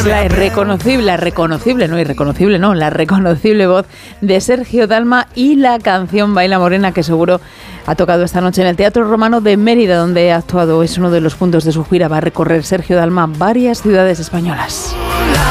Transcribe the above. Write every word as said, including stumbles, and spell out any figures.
Es la irreconocible, la reconocible, no irreconocible, no, la reconocible voz de Sergio Dalma y la canción Baila Morena, que seguro ha tocado esta noche en el Teatro Romano de Mérida, donde ha actuado. Es uno de los puntos de su gira. Va a recorrer Sergio Dalma varias ciudades españolas.